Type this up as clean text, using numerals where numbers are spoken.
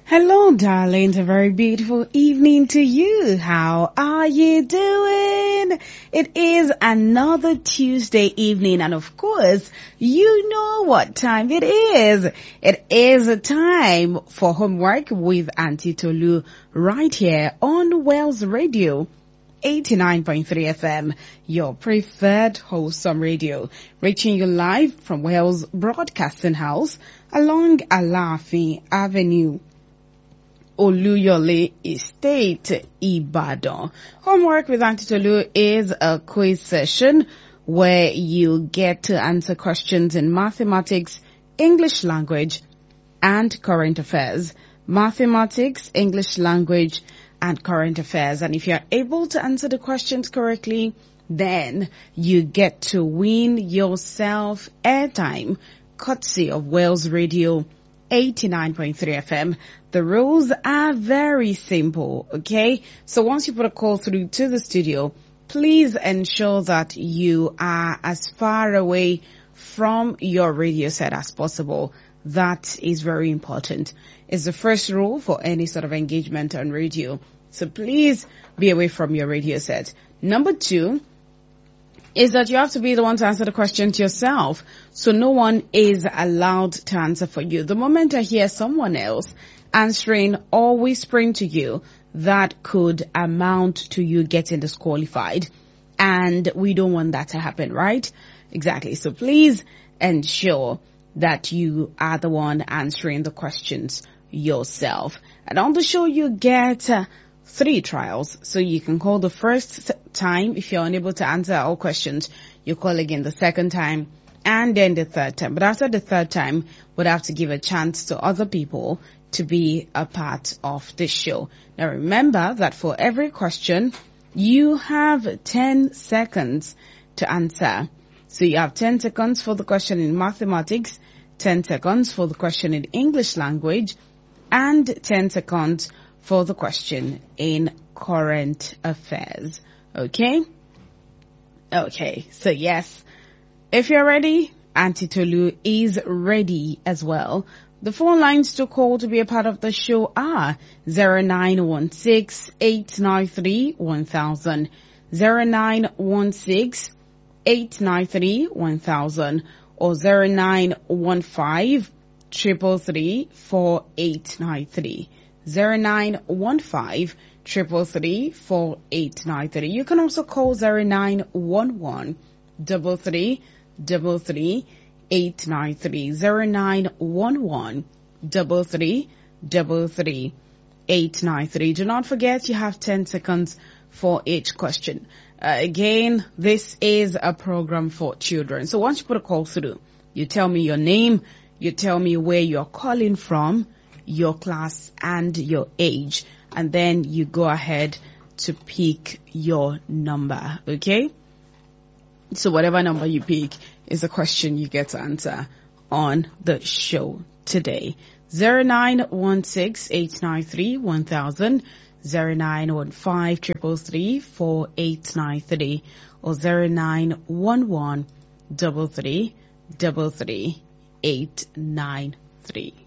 Hello, darlings. A very beautiful evening to you. How are you doing? It is another Tuesday evening, and of course, you know what time it is. It is a time for homework with Auntie Tolu right here on Wells Radio 89.3 FM, your preferred wholesome radio, reaching you live from Wells Broadcasting House along Alaafin Avenue, Oluyole Estate, Ibadan. Homework with Auntie Tolu is a quiz session where you get to answer questions in mathematics, English language, and current affairs. Mathematics, English language, and current affairs. And if you're able to answer the questions correctly, then you get to win yourself airtime, courtesy of Wells Radio 89.3 FM. The rules are very simple, okay? So once you put a call through to the studio, please ensure that you are as far away from your radio set as possible. That is very important. It's the first rule for any sort of engagement on radio. So please be away from your radio set. Number 2 is that you have to be the one to answer the questions yourself. So no one is allowed to answer for you. The moment I hear someone else answering or whispering to you, that could amount to you getting disqualified. And we don't want that to happen, right? Exactly. So please ensure that you are the one answering the questions yourself. And on the show, you get 3 trials. So you can call the first time. If you're unable to answer all questions, you call again the second time and then the third time. But after the third time, we'd have to give a chance to other people to be a part of this show. Now remember that for every question, you have 10 seconds to answer. So you have 10 seconds for the question in mathematics, 10 seconds for the question in English language, and 10 seconds for the question in current affairs. Okay? Okay. So yes, if you're ready, Auntie Tolu is ready as well. The phone lines to call to be a part of the show are 0916-893-1000, 0916-893-1000, or 0915-333-4893. 0915-333-4893. You can also call 0911-3333-893. 0911-3333-893. Do not forget you have 10 seconds for each question. Again, this is a program for children. So once you put a call through, you tell me your name, you tell me where you're calling from, your class and your age, and then you go ahead to pick your number, okay? So whatever number you pick is a question you get to answer on the show today. 0916-893-1000, 0915-333-4893, or 0911-3333-893.